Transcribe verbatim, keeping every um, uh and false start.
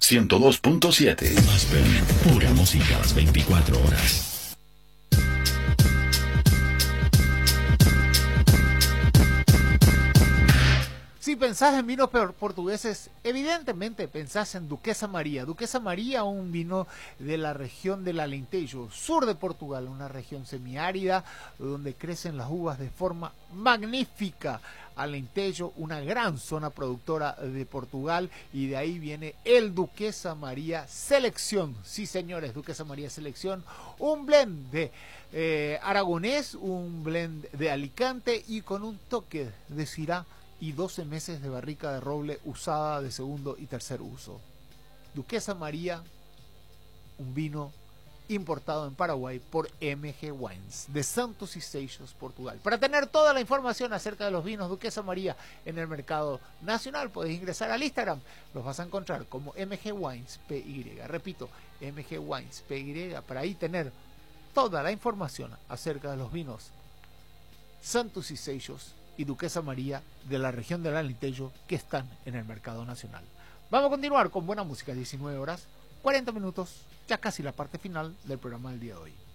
ciento dos punto siete. Aspen, pura música las veinticuatro horas. Si pensás en vinos portugueses, evidentemente pensás en Duquesa María. Duquesa María, un vino de la región del Alentejo, sur de Portugal, una región semiárida donde crecen las uvas de forma magnífica. Alentejo, una gran zona productora de Portugal, y de ahí viene el Duquesa María Selección. Sí, señores, Duquesa María Selección, un blend de eh, aragonés, un blend de Alicante y con un toque de Syrah y doce meses de barrica de roble usada de segundo y tercer uso. Duquesa María, un vino importado en Paraguay por M G Wines, de Santos y Seixos, Portugal. Para tener toda la información acerca de los vinos Duquesa María en el mercado nacional, podés ingresar al Instagram. Los vas a encontrar como M G Wines P Y. Repito, M G Wines P Y, para ahí tener toda la información acerca de los vinos Santos y Seixos y Duquesa María de la región del Alentejo que están en el mercado nacional. Vamos a continuar con buena música, diecinueve horas, cuarenta minutos, ya casi la parte final del programa del día de hoy.